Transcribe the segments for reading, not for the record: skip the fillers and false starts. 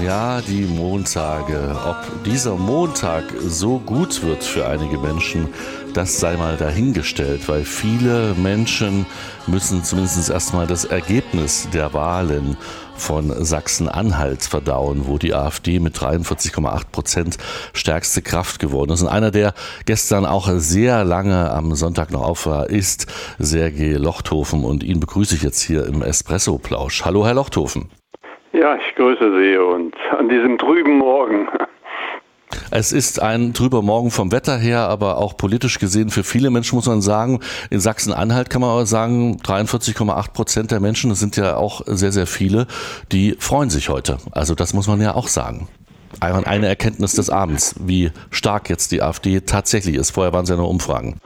Ja, die Montage. Ob dieser Montag so gut wird für einige Menschen, das sei mal dahingestellt, weil viele Menschen müssen zumindest erstmal das Ergebnis der Wahlen von Sachsen-Anhalt verdauen, wo die AfD mit 43,8% stärkste Kraft geworden ist. Und einer, der gestern auch sehr lange am Sonntag noch auf war, ist Sergej Lochthofen. Und ihn begrüße ich jetzt hier im Espresso-Plausch. Hallo, Herr Lochthofen. Ja, ich grüße Sie und an diesem trüben Morgen. Es ist ein trüber Morgen vom Wetter her, aber auch politisch gesehen für viele Menschen muss man sagen, in Sachsen-Anhalt kann man aber sagen, 43,8% der Menschen, das sind ja auch sehr, sehr viele, die freuen sich heute. Also das muss man ja auch sagen. Eine Erkenntnis des Abends, wie stark jetzt die AfD tatsächlich ist. Vorher waren es ja nur Umfragen.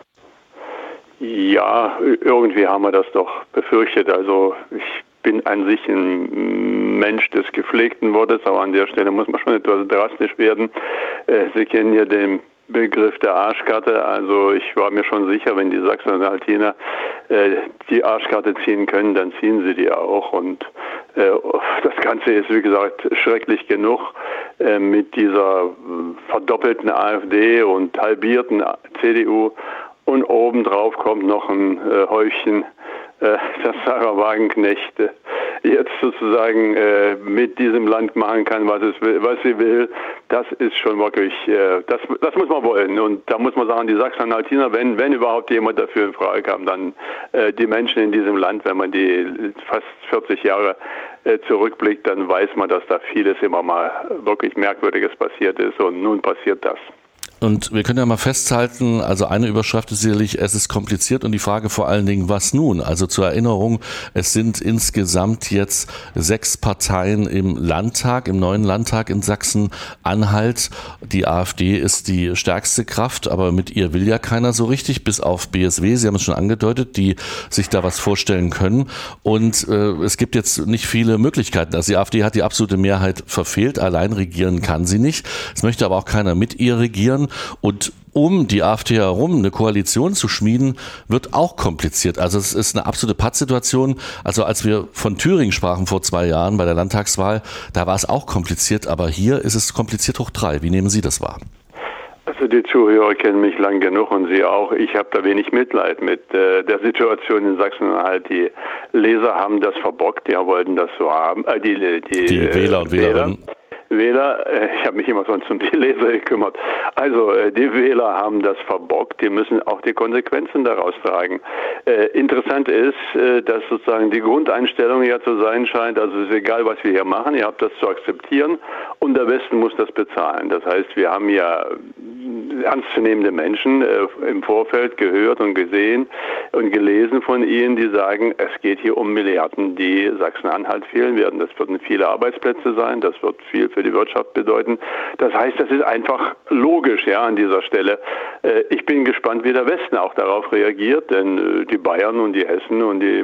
Ja, irgendwie haben wir das doch befürchtet. Also ich bin an sich ein Mensch des gepflegten Wortes, aber an der Stelle muss man schon etwas drastisch werden. Sie kennen ja den Begriff der Arschkarte. Also ich war mir schon sicher, wenn die Sachsen-Anhaltiner die Arschkarte ziehen können, dann ziehen sie die auch. Und das Ganze ist, wie gesagt, schrecklich genug mit dieser verdoppelten AfD und halbierten CDU. Und obendrauf kommt noch ein Häufchen, dass Sarah Wagenknecht jetzt sozusagen mit diesem Land machen kann, was sie will. Das ist schon wirklich, das muss man wollen. Und da muss man sagen, die Sachsen-Anhaltiner, wenn überhaupt jemand dafür in Frage kam, dann die Menschen in diesem Land, wenn man die fast 40 Jahre zurückblickt, dann weiß man, dass da vieles immer mal wirklich Merkwürdiges passiert ist. Und nun passiert das. Und wir können ja mal festhalten, also eine Überschrift ist sicherlich, es ist kompliziert und die Frage vor allen Dingen, was nun? Also zur Erinnerung, es sind insgesamt jetzt 6 Parteien im Landtag, im neuen Landtag in Sachsen-Anhalt. Die AfD ist die stärkste Kraft, aber mit ihr will ja keiner so richtig, bis auf BSW, Sie haben es schon angedeutet, die sich da was vorstellen können. Und es gibt jetzt nicht viele Möglichkeiten. Also die AfD hat die absolute Mehrheit verfehlt, allein regieren kann sie nicht. Es möchte aber auch keiner mit ihr regieren. Und um die AfD herum eine Koalition zu schmieden, wird auch kompliziert. Also es ist eine absolute Pattsituation. Also als wir von Thüringen sprachen vor 2 Jahren bei der Landtagswahl, da war es auch kompliziert, aber hier ist es kompliziert hoch 3. Wie nehmen Sie das wahr? Also die Zuhörer kennen mich lang genug und Sie auch. Ich habe da wenig Mitleid mit der Situation in Sachsen-Anhalt. Die Leser haben das verbockt, die wollten das so haben. Die Wähler und Wählerinnen. Ich habe mich immer sonst um die Leser gekümmert. Also die Wähler haben das verbockt, die müssen auch die Konsequenzen daraus tragen. Interessant ist, dass sozusagen die Grundeinstellung ja zu sein scheint, also es ist egal, was wir hier machen, ihr habt das zu akzeptieren und der Westen muss das bezahlen. Das heißt, wir haben ja ernstzunehmende Menschen im Vorfeld gehört und gesehen und gelesen von ihnen, die sagen, es geht hier um Milliarden, die Sachsen-Anhalt fehlen werden. Das werden viele Arbeitsplätze sein, das wird viel für die Wirtschaft bedeuten. Das heißt, das ist einfach logisch, ja, an dieser Stelle. Ich bin gespannt, wie der Westen auch darauf reagiert, denn die Bayern und die Hessen und die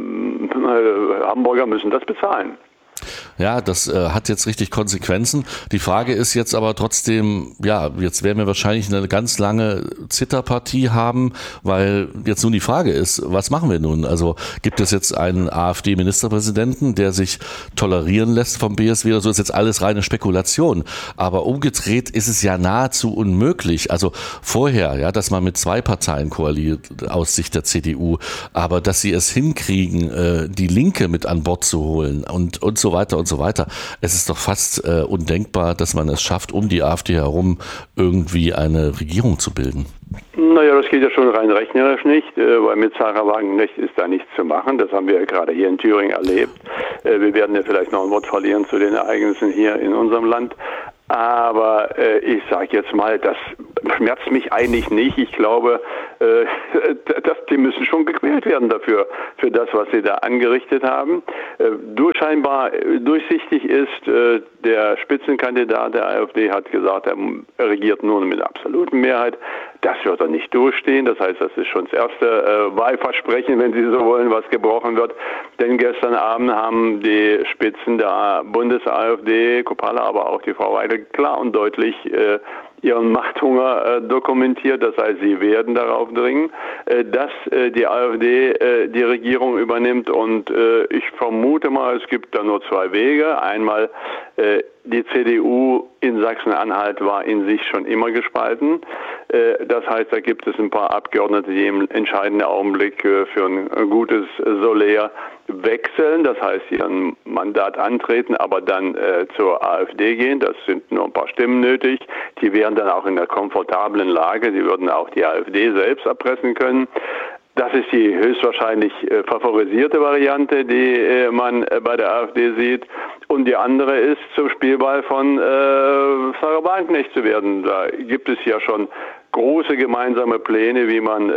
Hamburger müssen das bezahlen. Ja, das hat jetzt richtig Konsequenzen. Die Frage ist jetzt aber trotzdem, ja, jetzt werden wir wahrscheinlich eine ganz lange Zitterpartie haben, weil jetzt nun die Frage ist, was machen wir nun? Also gibt es jetzt einen AfD-Ministerpräsidenten, der sich tolerieren lässt vom BSW oder so? Ist jetzt alles reine Spekulation. Aber umgedreht ist es ja nahezu unmöglich. Also vorher, ja, dass man mit 2 Parteien koaliert aus Sicht der CDU, aber dass sie es hinkriegen, die Linke mit an Bord zu holen und so weiter und so weiter. Es ist doch fast undenkbar, dass man es schafft, um die AfD herum irgendwie eine Regierung zu bilden. Naja, das geht ja schon rein rechnerisch nicht, weil mit Sarah Wagenknecht ist da nichts zu machen. Das haben wir ja gerade hier in Thüringen erlebt. Wir werden ja vielleicht noch ein Wort verlieren zu den Ereignissen hier in unserem Land. Aber ich sage jetzt mal, das schmerzt mich eigentlich nicht. Ich glaube, die müssen schon gequält werden dafür, für das, was sie da angerichtet haben. Scheinbar durchsichtig ist, der Spitzenkandidat der AfD hat gesagt, er regiert nur mit absoluten Mehrheit. Das wird er nicht durchstehen. Das heißt, das ist schon das erste Wahlversprechen, wenn Sie so wollen, was gebrochen wird. Denn gestern Abend haben die Spitzen der Bundes-AfD, Kopalla, aber auch die Frau Weidel, klar und deutlich ihren Machthunger dokumentiert. Das heißt, sie werden darauf dringen, dass die AfD die Regierung übernimmt. Und ich vermute mal, es gibt da nur zwei Wege. Einmal die CDU in Sachsen-Anhalt war in sich schon immer gespalten. Das heißt, da gibt es ein paar Abgeordnete, die im entscheidenden Augenblick für ein gutes Solär wechseln, das heißt ihren Mandat antreten, aber dann zur AfD gehen. Das sind nur ein paar Stimmen nötig. Die wären dann auch in einer komfortablen Lage. Sie würden auch die AfD selbst erpressen können. Das ist die höchstwahrscheinlich favorisierte Variante, die man bei der AfD sieht. Und die andere ist, zum Spielball von Sarah Wagenknecht zu werden. Da gibt es ja schon große gemeinsame Pläne, wie man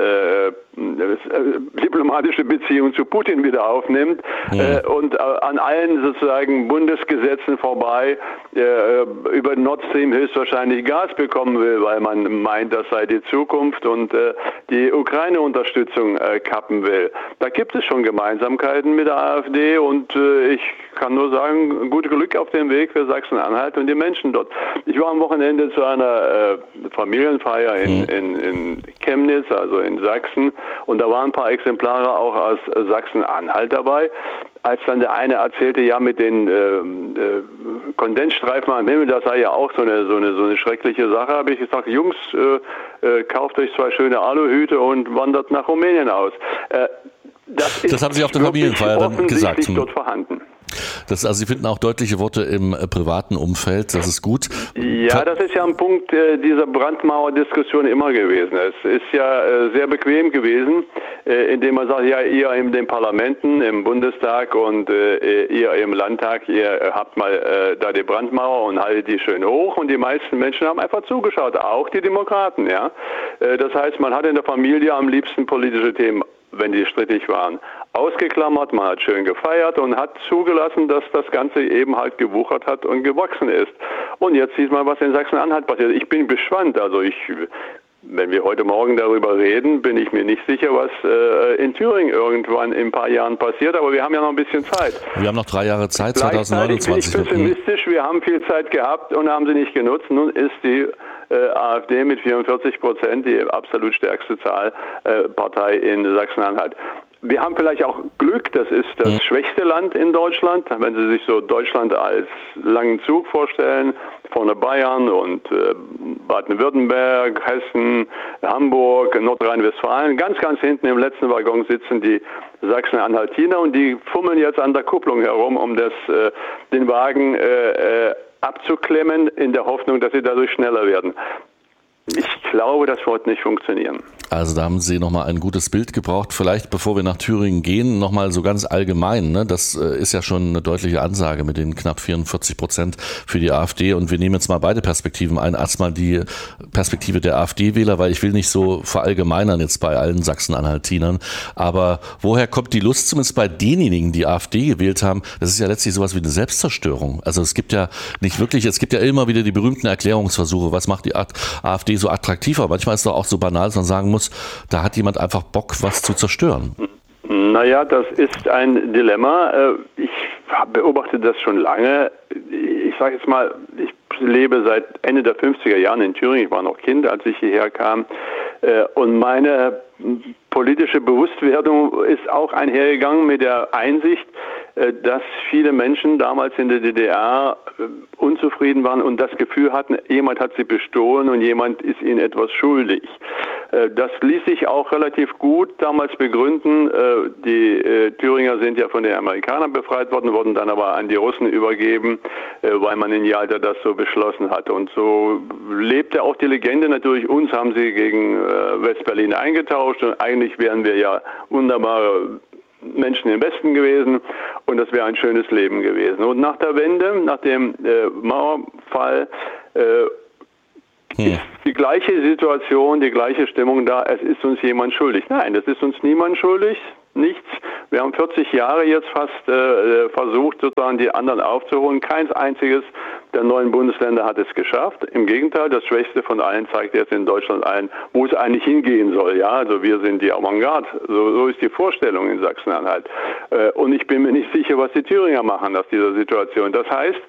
diplomatische Beziehungen zu Putin wieder aufnimmt und an allen sozusagen Bundesgesetzen vorbei über Nord Stream höchstwahrscheinlich Gas bekommen will, weil man meint, das sei die Zukunft und die Ukraine-Unterstützung kappen will. Da gibt es schon Gemeinsamkeiten mit der AfD und ich kann nur sagen, gut Glück auf dem Weg für Sachsen-Anhalt und die Menschen dort. Ich war am Wochenende zu einer Familienfeier in Chemnitz, also in Sachsen, und da waren ein paar Exemplare auch aus Sachsen-Anhalt dabei. Als dann der eine erzählte, ja, mit den Kondensstreifen am Himmel, das sei ja auch so eine schreckliche Sache, habe ich gesagt, Jungs, kauft euch 2 schöne Aluhüte und wandert nach Rumänien aus. Das haben Sie auf der Familienfeier dann gesagt. Dort vorhanden. Also Sie finden auch deutliche Worte im privaten Umfeld, das ist gut. Ja, das ist ja ein Punkt dieser Brandmauer-Diskussion immer gewesen. Es ist ja sehr bequem gewesen, indem man sagt, ja, ihr in den Parlamenten, im Bundestag und ihr im Landtag, ihr habt mal da die Brandmauer und haltet die schön hoch, und die meisten Menschen haben einfach zugeschaut, auch die Demokraten, ja. Das heißt, man hat in der Familie am liebsten politische Themen, wenn die strittig waren, ausgeklammert, man hat schön gefeiert und hat zugelassen, dass das Ganze eben halt gewuchert hat und gewachsen ist. Und jetzt sieht man, was in Sachsen-Anhalt passiert. Ich bin gespannt, also wenn wir heute Morgen darüber reden, bin ich mir nicht sicher, was in Thüringen irgendwann in ein paar Jahren passiert, aber wir haben ja noch ein bisschen Zeit. Wir haben noch 3 Jahre Zeit, 2029. Bin ich pessimistisch, wir haben viel Zeit gehabt und haben sie nicht genutzt. Nun ist die AfD mit 44% die absolut stärkste Partei in Sachsen-Anhalt. Wir haben vielleicht auch Glück, das ist das schwächste Land in Deutschland. Wenn Sie sich so Deutschland als langen Zug vorstellen, vorne Bayern und Baden-Württemberg, Hessen, Hamburg, Nordrhein-Westfalen, ganz, ganz hinten im letzten Waggon sitzen die Sachsen-Anhaltiner und die fummeln jetzt an der Kupplung herum, um den Wagen abzuklemmen, in der Hoffnung, dass sie dadurch schneller werden. Ich glaube, das wird nicht funktionieren. Also da haben Sie nochmal ein gutes Bild gebraucht. Vielleicht, bevor wir nach Thüringen gehen, nochmal so ganz allgemein. Ne? Das ist ja schon eine deutliche Ansage mit den knapp 44% für die AfD. Und wir nehmen jetzt mal beide Perspektiven ein. Erstmal die Perspektive der AfD-Wähler, weil ich will nicht so verallgemeinern jetzt bei allen Sachsen-Anhaltinern. Aber woher kommt die Lust, zumindest bei denjenigen, die AfD gewählt haben? Das ist ja letztlich sowas wie eine Selbstzerstörung. Also es gibt ja nicht wirklich, es gibt ja immer wieder die berühmten Erklärungsversuche. Was macht die AfD so attraktiv? Aber manchmal ist es doch auch so banal, dass man sagen muss, da hat jemand einfach Bock, was zu zerstören. Naja, das ist ein Dilemma. Ich beobachte das schon lange. Ich sage jetzt mal, ich lebe seit Ende der 50er Jahren in Thüringen. Ich war noch Kind, als ich hierher kam. Und meine politische Bewusstwerdung ist auch einhergegangen mit der Einsicht, dass viele Menschen damals in der DDR unzufrieden waren und das Gefühl hatten, jemand hat sie bestohlen und jemand ist ihnen etwas schuldig. Das ließ sich auch relativ gut damals begründen. Die Thüringer sind ja von den Amerikanern befreit worden, wurden dann aber an die Russen übergeben, weil man in Jalta das so beschlossen hatte. Und so lebte auch die Legende natürlich, uns haben sie gegen Westberlin eingetauscht und eigentlich wären wir ja wunderbare Menschen im Westen gewesen und das wäre ein schönes Leben gewesen. Und nach der Wende, nach dem Mauerfall, ist die gleiche Situation, die gleiche Stimmung da, es ist uns jemand schuldig. Nein, das ist uns niemand schuldig, nichts. Wir haben 40 Jahre jetzt fast versucht, sozusagen die anderen aufzuholen. Keins einziges der 9 Bundesländer hat es geschafft. Im Gegenteil, das Schwächste von allen zeigt jetzt in Deutschland ein, wo es eigentlich hingehen soll. Ja, also wir sind die Avantgarde. So ist die Vorstellung in Sachsen-Anhalt. Und ich bin mir nicht sicher, was die Thüringer machen aus dieser Situation. Das heißt,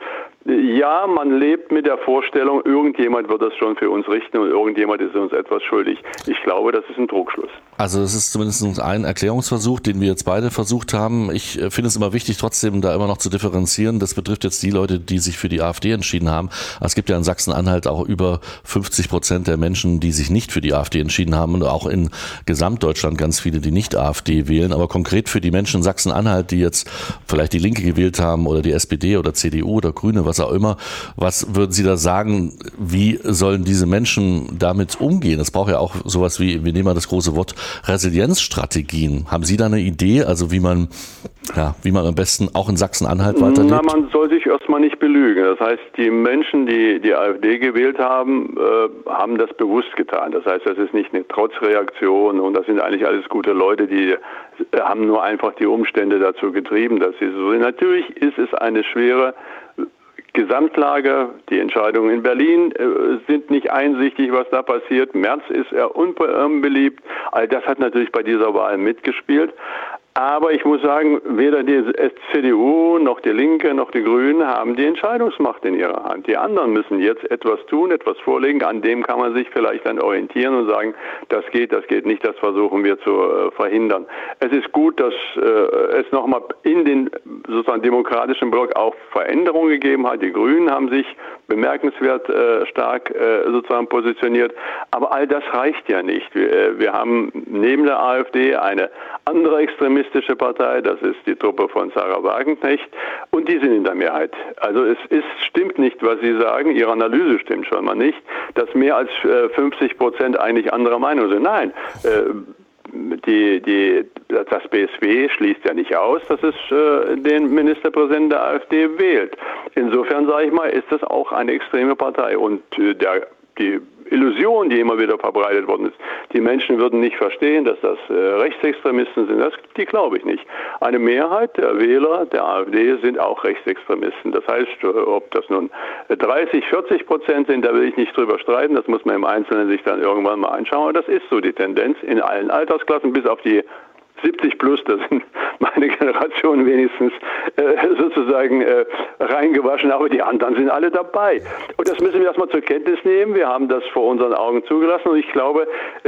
Ja, man lebt mit der Vorstellung, irgendjemand wird das schon für uns richten und irgendjemand ist uns etwas schuldig. Ich glaube, das ist ein Trugschluss. Also es ist zumindest ein Erklärungsversuch, den wir jetzt beide versucht haben. Ich finde es immer wichtig, trotzdem da immer noch zu differenzieren. Das betrifft jetzt die Leute, die sich für die AfD entschieden haben. Es gibt ja in Sachsen-Anhalt auch über 50% der Menschen, die sich nicht für die AfD entschieden haben und auch in Gesamtdeutschland ganz viele, die nicht AfD wählen. Aber konkret für die Menschen in Sachsen-Anhalt, die jetzt vielleicht die Linke gewählt haben oder die SPD oder CDU oder Grüne, was auch immer, was würden Sie da sagen, wie sollen diese Menschen damit umgehen? Es braucht ja auch sowas wie, wir nehmen mal das große Wort, Resilienzstrategien. Haben Sie da eine Idee, also wie man am besten auch in Sachsen-Anhalt weiterlebt? Na, man soll sich erstmal nicht belügen. Das heißt, die Menschen, die die AfD gewählt haben, haben das bewusst getan. Das heißt, das ist nicht eine Trotzreaktion und das sind eigentlich alles gute Leute, die haben nur einfach die Umstände dazu getrieben, dass sie so sind. Natürlich ist es eine schwere Gesamtlage, die Entscheidungen in Berlin sind nicht einsichtig, was da passiert. Merz ist eher unbeliebt. All das hat natürlich bei dieser Wahl mitgespielt. Aber ich muss sagen, weder die CDU noch die Linke noch die Grünen haben die Entscheidungsmacht in ihrer Hand. Die anderen müssen jetzt etwas tun, etwas vorlegen. An dem kann man sich vielleicht dann orientieren und sagen, das geht nicht, das versuchen wir zu verhindern. Es ist gut, dass es nochmal in den sozusagen demokratischen Block auch Veränderungen gegeben hat. Die Grünen haben sich bemerkenswert stark sozusagen positioniert. Aber all das reicht ja nicht. Wir haben neben der AfD eine andere extremistische Partei, das ist die Truppe von Sarah Wagenknecht, und die sind in der Mehrheit. Also stimmt nicht, was Sie sagen, Ihre Analyse stimmt schon mal nicht, dass mehr als 50% eigentlich anderer Meinung sind. Nein, das BSW schließt ja nicht aus, dass es den Ministerpräsidenten der AfD wählt. Insofern, sage ich mal, ist das auch eine extreme Partei und die Illusion, die immer wieder verbreitet worden ist, die Menschen würden nicht verstehen, dass das Rechtsextremisten sind, die glaube ich nicht. Eine Mehrheit der Wähler der AfD sind auch Rechtsextremisten. Das heißt, ob das nun 30-40% sind, da will ich nicht drüber streiten, das muss man im Einzelnen sich dann irgendwann mal anschauen. Aber das ist so die Tendenz in allen Altersklassen, bis auf die 70 plus, das sind meine Generation wenigstens sozusagen reingewaschen, aber die anderen sind alle dabei. Und das müssen wir erstmal zur Kenntnis nehmen. Wir haben das vor unseren Augen zugelassen und ich glaube,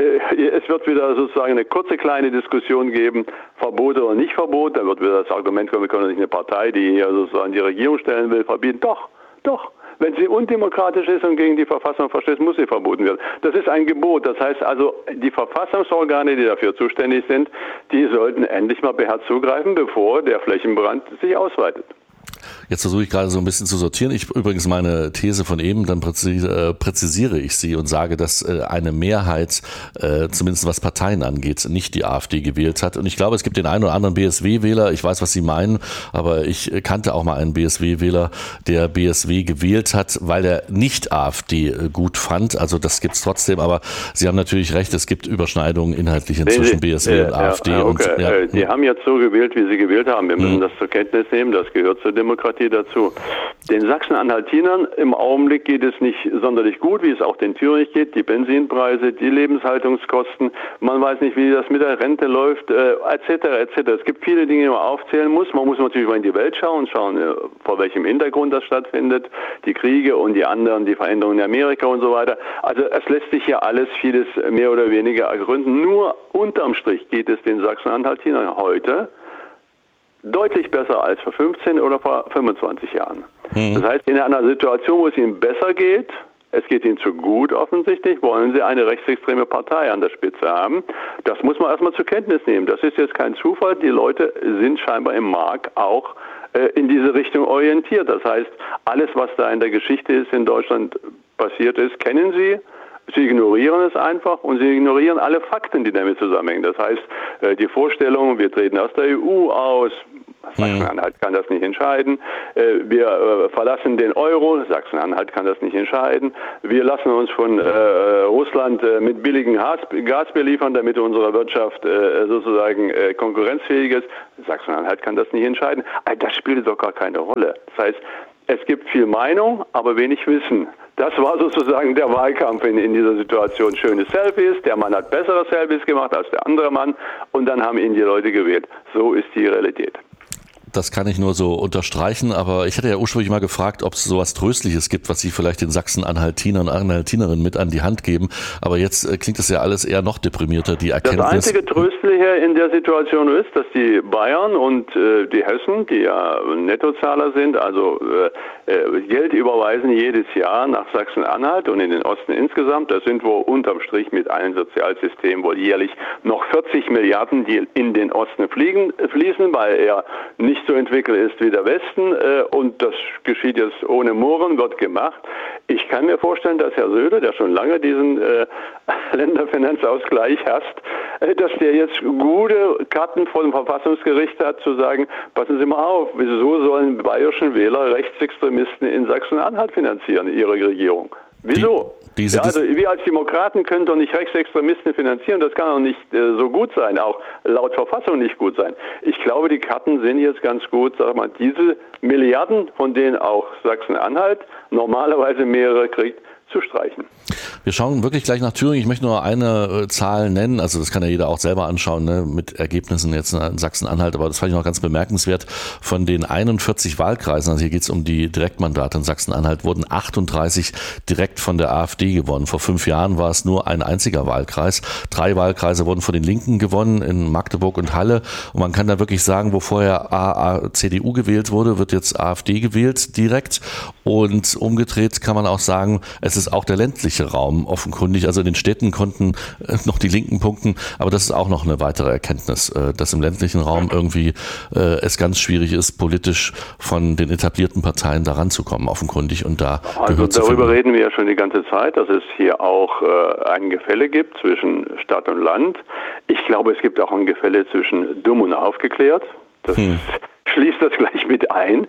es wird wieder sozusagen eine kurze kleine Diskussion geben, Verbot oder nicht Verbot. Da wird wieder das Argument kommen, wir können nicht eine Partei, die hier sozusagen die Regierung stellen will, verbieten. Doch. Wenn sie undemokratisch ist und gegen die Verfassung verstößt, muss sie verboten werden. Das ist ein Gebot. Das heißt also, die Verfassungsorgane, die dafür zuständig sind, die sollten endlich mal beherzt zugreifen, bevor der Flächenbrand sich ausweitet. Jetzt versuche ich gerade so ein bisschen zu sortieren. Übrigens meine These von eben, dann präzisiere ich sie und sage, dass eine Mehrheit, zumindest was Parteien angeht, nicht die AfD gewählt hat. Und ich glaube, es gibt den einen oder anderen BSW-Wähler, ich weiß, was Sie meinen, aber ich kannte auch mal einen BSW-Wähler, der BSW gewählt hat, weil er nicht AfD gut fand. Also das gibt's trotzdem, aber Sie haben natürlich recht, es gibt Überschneidungen inhaltlich zwischen BSW und AfD. Okay. Die haben jetzt so gewählt, wie sie gewählt haben. Wir müssen das zur Kenntnis nehmen, das gehört zur Demokratie dazu. Den Sachsen-Anhaltinern im Augenblick geht es nicht sonderlich gut, wie es auch den Thüringen geht. Die Benzinpreise, die Lebenshaltungskosten, man weiß nicht, wie das mit der Rente läuft, etc. Es gibt viele Dinge, die man aufzählen muss. Man muss natürlich mal in die Welt schauen, vor welchem Hintergrund das stattfindet, die Kriege und die anderen, die Veränderungen in Amerika und so weiter. Also es lässt sich ja alles, vieles mehr oder weniger ergründen. Nur unterm Strich geht es den Sachsen-Anhaltinern heute deutlich besser als vor 15 oder vor 25 Jahren. Das heißt, in einer Situation, wo es ihnen besser geht, es geht ihnen zu gut offensichtlich, wollen sie eine rechtsextreme Partei an der Spitze haben. Das muss man erstmal zur Kenntnis nehmen. Das ist jetzt kein Zufall. Die Leute sind scheinbar im Markt auch in diese Richtung orientiert. Das heißt, alles, was da in der Geschichte ist, in Deutschland passiert ist, kennen sie. Sie ignorieren es einfach und sie ignorieren alle Fakten, die damit zusammenhängen. Das heißt, die Vorstellung, wir treten aus der EU aus, Sachsen-Anhalt kann das nicht entscheiden. Wir verlassen den Euro, Sachsen-Anhalt kann das nicht entscheiden. Wir lassen uns von Russland mit billigem Gas beliefern, damit unsere Wirtschaft sozusagen konkurrenzfähig ist. Sachsen-Anhalt kann das nicht entscheiden. Das spielt doch gar keine Rolle. Das heißt, es gibt viel Meinung, aber wenig Wissen. Das war sozusagen der Wahlkampf in dieser Situation. Schöne Selfies, der Mann hat bessere Selfies gemacht als der andere Mann und dann haben ihn die Leute gewählt. So ist die Realität. das kann ich nur so unterstreichen, aber ich hatte ja ursprünglich mal gefragt, ob es sowas Tröstliches gibt, was Sie vielleicht den Sachsen-Anhaltiner und Anhaltinerinnen mit an die Hand geben, aber jetzt klingt das ja alles eher noch deprimierter, die Erkenntnis. Das einzige Tröstliche in der Situation ist, dass die Bayern und die Hessen, die ja Nettozahler sind, also Geld überweisen jedes Jahr nach Sachsen-Anhalt und in den Osten insgesamt. Das sind wohl unterm Strich mit allen Sozialsystemen wohl jährlich noch 40 Milliarden, die in den Osten fließen, weil er nicht so entwickelt ist wie der Westen. Und das geschieht jetzt ohne Murren, wird gemacht. Ich kann mir vorstellen, dass Herr Söder, der schon lange diesen Länderfinanzausgleich hasst, dass der jetzt gute Karten vor dem Verfassungsgericht hat, zu sagen, passen Sie mal auf, wieso sollen bayerischen Wähler Rechtsextremisten in Sachsen-Anhalt finanzieren, ihre Regierung? Wieso? Also wir als Demokraten können doch nicht Rechtsextremisten finanzieren, das kann doch nicht so gut sein, auch laut Verfassung nicht gut sein. Ich glaube, die Karten sind jetzt ganz gut, sag mal, diese Milliarden, von denen auch Sachsen-Anhalt normalerweise mehrere kriegt, zu streichen. Wir schauen wirklich gleich nach Thüringen. Ich möchte nur eine Zahl nennen, also das kann ja jeder auch selber anschauen, ne, mit Ergebnissen jetzt in Sachsen-Anhalt, aber das fand ich noch ganz bemerkenswert. Von den 41 Wahlkreisen, also hier geht es um die Direktmandate in Sachsen-Anhalt, wurden 38 direkt von der AfD gewonnen. Vor 5 Jahren war es nur ein einziger Wahlkreis. 3 Wahlkreise wurden von den Linken gewonnen, in Magdeburg und Halle. Und man kann da wirklich sagen, wo vorher CDU gewählt wurde, wird jetzt AfD gewählt direkt. Und umgedreht kann man auch sagen, es ist auch der ländliche Raum offenkundig. Also in den Städten konnten noch die Linken punkten, aber das ist auch noch eine weitere Erkenntnis, dass im ländlichen Raum irgendwie es ganz schwierig ist, politisch von den etablierten Parteien da ranzukommen, offenkundig. Und da also darüber reden wir ja schon die ganze Zeit, dass es hier auch ein Gefälle gibt zwischen Stadt und Land. Ich glaube, es gibt auch ein Gefälle zwischen dumm und aufgeklärt. Das schließt das gleich mit ein.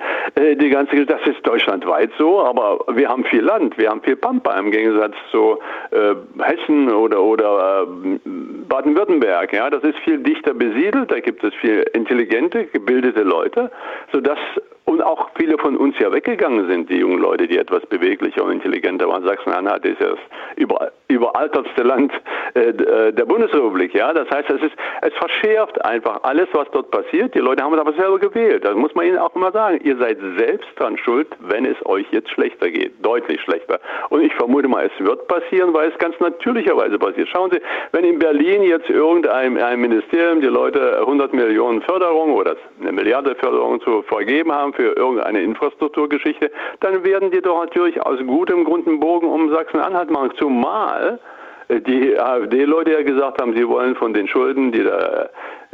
Das ist deutschlandweit so, aber wir haben viel Land, wir haben viel Pampa im Gegensatz zu Hessen oder Baden-Württemberg. Ja, das ist viel dichter besiedelt, da gibt es viel intelligente, gebildete Leute, sodass und auch viele von uns ja weggegangen sind, die jungen Leute, die etwas beweglicher und intelligenter waren. Sachsen-Anhalt ist ja das überaltertste Land der Bundesrepublik. Ja, das heißt, es verschärft einfach alles, was dort passiert. Die Leute haben es aber selber gewählt. Das muss man ihnen auch immer sagen. Ihr seid selbst dran schuld, wenn es euch jetzt schlechter geht. Deutlich schlechter. Und ich vermute mal, es wird passieren, weil es ganz natürlicherweise passiert. Schauen Sie, wenn in Berlin jetzt ein Ministerium die Leute 100 Millionen Förderung oder 1 Milliarde Förderung zu vergeben haben für irgendeine Infrastrukturgeschichte, dann werden die doch natürlich aus gutem Grund einen Bogen um Sachsen-Anhalt machen. Zumal die AfD-Leute ja gesagt haben, sie wollen von den Schulden, die der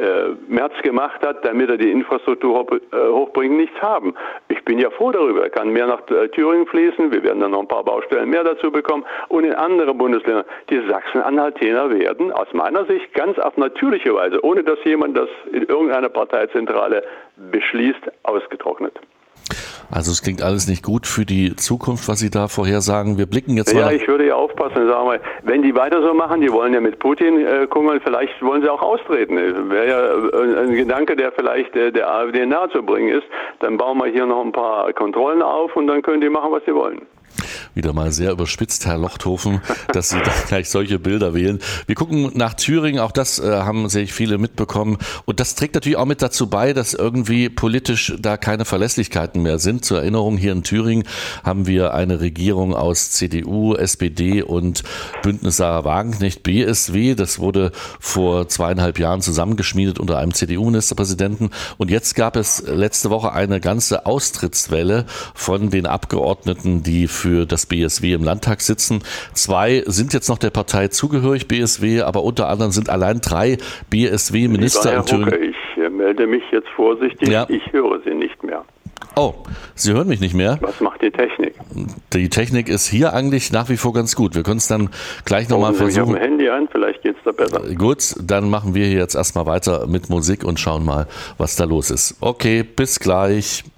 Merz gemacht hat, damit er die Infrastruktur hochbringt, nichts haben. Ich bin ja froh darüber. Er kann mehr nach Thüringen fließen. Wir werden dann noch ein paar Baustellen mehr dazu bekommen. Und in andere Bundesländer. Die Sachsen-Anhaltiner werden aus meiner Sicht ganz auf natürliche Weise, ohne dass jemand das in irgendeiner Parteizentrale beschließt, ausgetrocknet. Also es klingt alles nicht gut für die Zukunft, was Sie da vorhersagen. Wir blicken jetzt mal. Ja, ich würde ja aufpassen, sagen wir, wenn die weiter so machen, die wollen ja mit Putin gucken, vielleicht wollen sie auch austreten. Wäre ja ein Gedanke, der vielleicht der AfD nahe zu bringen ist. Dann bauen wir hier noch ein paar Kontrollen auf und dann können die machen, was sie wollen. Wieder mal sehr überspitzt, Herr Lochthofen, dass Sie da gleich solche Bilder wählen. Wir gucken nach Thüringen, auch das haben sehr viele mitbekommen. Und das trägt natürlich auch mit dazu bei, dass irgendwie politisch da keine Verlässlichkeiten mehr sind. Zur Erinnerung, hier in Thüringen haben wir eine Regierung aus CDU, SPD und Bündnis Sarah Wagenknecht, BSW. Das wurde vor 2,5 Jahren zusammengeschmiedet unter einem CDU-Ministerpräsidenten. Und jetzt gab es letzte Woche eine ganze Austrittswelle von den Abgeordneten, die für das BSW im Landtag sitzen. 2 sind jetzt noch der Partei zugehörig, BSW, aber unter anderem sind allein 3 BSW-Minister in Thüringen. Ich melde mich jetzt vorsichtig, ja. Ich höre Sie nicht mehr. Oh, Sie hören mich nicht mehr? Was macht die Technik? Die Technik ist hier eigentlich nach wie vor ganz gut. Wir können es dann gleich nochmal versuchen. Sie mich auf dem Handy an, vielleicht geht es da besser. Gut, dann machen wir hier jetzt erstmal weiter mit Musik und schauen mal, was da los ist. Okay, bis gleich.